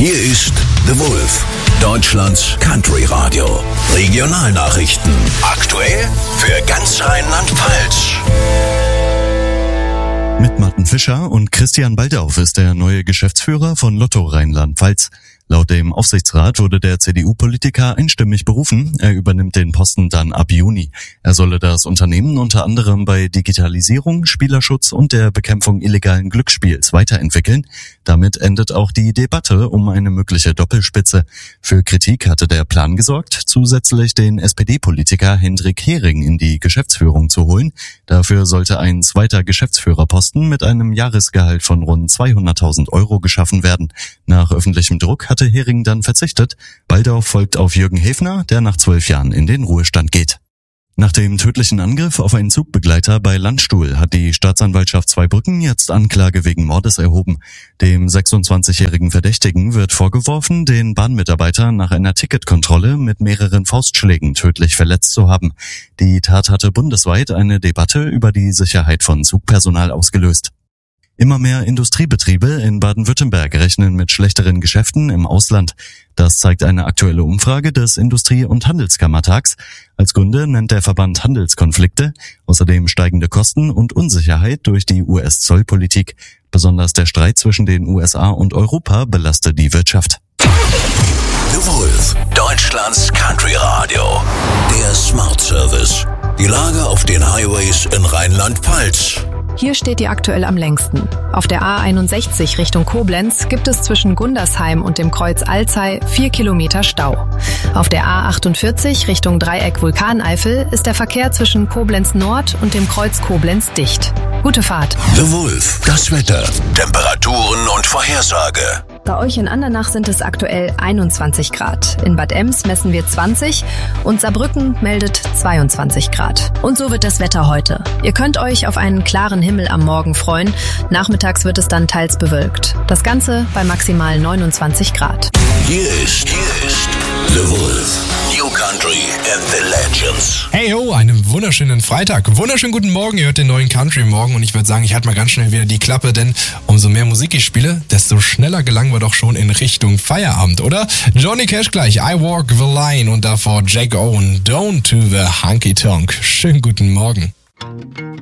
Hier ist The Wolf, Deutschlands Country Radio. Regionalnachrichten. Aktuell für ganz Rheinland-Pfalz. Mit Martin Fischer und Christian Baldauf ist der neue Geschäftsführer von Lotto Rheinland-Pfalz. Laut dem Aufsichtsrat wurde der CDU-Politiker einstimmig berufen. Er übernimmt den Posten dann ab Juni. Er solle das Unternehmen unter anderem bei Digitalisierung, Spielerschutz und der Bekämpfung illegalen Glücksspiels weiterentwickeln. Damit endet auch die Debatte um eine mögliche Doppelspitze. Für Kritik hatte der Plan gesorgt, zusätzlich den SPD-Politiker Hendrik Hering in die Geschäftsführung zu holen. Dafür sollte ein zweiter Geschäftsführerposten mit einem Jahresgehalt von rund 200.000 € geschaffen werden. Nach öffentlichem Druck hatte Hering dann verzichtet. Baldauf folgt auf Jürgen Häfner, der nach 12 Jahren in den Ruhestand geht. Nach dem tödlichen Angriff auf einen Zugbegleiter bei Landstuhl hat die Staatsanwaltschaft Zweibrücken jetzt Anklage wegen Mordes erhoben. Dem 26-jährigen Verdächtigen wird vorgeworfen, den Bahnmitarbeiter nach einer Ticketkontrolle mit mehreren Faustschlägen tödlich verletzt zu haben. Die Tat hatte bundesweit eine Debatte über die Sicherheit von Zugpersonal ausgelöst. Immer mehr Industriebetriebe in Baden-Württemberg rechnen mit schlechteren Geschäften im Ausland. Das zeigt eine aktuelle Umfrage des Industrie- und Handelskammertags. Als Gründe nennt der Verband Handelskonflikte, außerdem steigende Kosten und Unsicherheit durch die US-Zollpolitik. Besonders der Streit zwischen den USA und Europa belastet die Wirtschaft. The Wolf, Deutschlands Country Radio. Der Smart Service. Die Lage auf den Highways in Rheinland-Pfalz. Hier steht die aktuell am längsten. Auf der A61 Richtung Koblenz gibt es zwischen Gundersheim und dem Kreuz Alzey 4 Kilometer Stau. Auf der A48 Richtung Dreieck Vulkaneifel ist der Verkehr zwischen Koblenz Nord und dem Kreuz Koblenz dicht. Gute Fahrt. The Wolf, das Wetter, Temperaturen und Vorhersage. Bei euch in Andernach sind es aktuell 21 Grad. In Bad Ems messen wir 20 und Saarbrücken meldet 22 Grad. Und so wird das Wetter heute. Ihr könnt euch auf einen klaren Himmel am Morgen freuen. Nachmittags wird es dann teils bewölkt. Das Ganze bei maximal 29 Grad. Hier ist The Wolf. New Country and the Legends. Hey ho, einen wunderschönen Freitag. Wunderschönen guten Morgen, ihr hört den neuen Country Morgen und ich würde sagen, ich halte mal ganz schnell wieder die Klappe, denn umso mehr Musik ich spiele, desto schneller gelangen wir doch schon in Richtung Feierabend, oder? Johnny Cash gleich, I Walk the Line und davor Jake Owen, Don't to the Honky Tonk. Schönen guten Morgen.